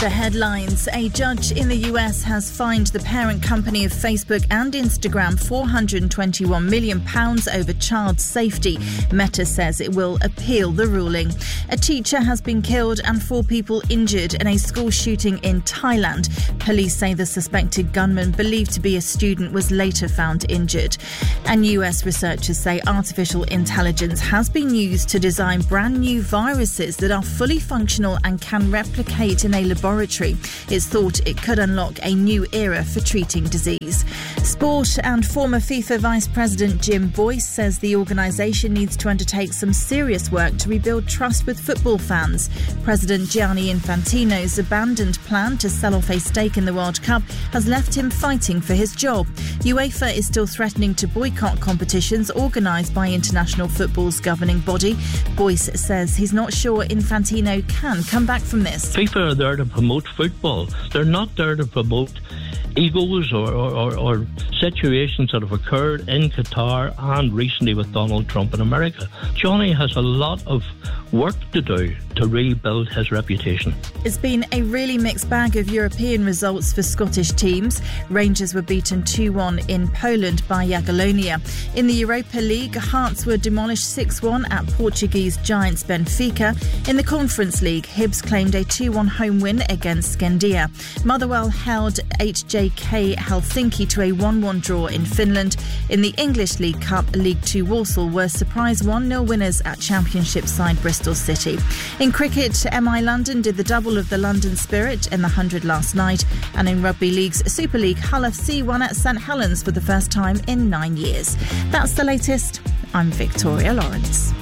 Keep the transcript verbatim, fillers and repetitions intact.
the headlines. A judge in the U S has fined the parent company of Facebook and Instagram four hundred twenty-one million pounds over child safety. Meta says it will appeal the ruling. A teacher has been killed and four people injured in a school shooting in Thailand. Police say the suspected gunman, believed to be a student, was later found injured. And U S researchers say artificial intelligence has been used to design brand new viruses that are fully functional and can replicate in a laboratory. It's thought it could unlock a new era for treating disease. Sport, and former FIFA Vice President Jim Boyce says the organisation needs to undertake some serious work to rebuild trust with football fans. President Gianni Infantino's abandoned plan to sell off a stake in the World Cup has left him fighting for his job. UEFA is still threatening to boycott competitions organised by international football's governing body. Boyce says he's not sure Infantino can come back from this. FIFA are there to promote football. They're not there to promote egos or, or, or situations that have occurred in Qatar and recently with Donald Trump in America. Johnny has a lot of work to do to rebuild his reputation. It's been a really mixed bag of European results for Scottish teams. Rangers were beaten two one in Poland by Jagiellonia. In the Europa League, Hearts were demolished six one at Portuguese giants Benfica. In the Conference League, Hibs claimed a two one home win against Skandia. Motherwell held H J K Helsinki to a one one draw in Finland. In the English League Cup, League Two Walsall were surprise one nil winners at Championship side Bristol City. In cricket, M I London did the double of the London Spirit in the hundred last night. And in Rugby League's Super League, Hull F C won at St Helens for the first time in nine years. That's the latest. I'm Victoria Lawrence.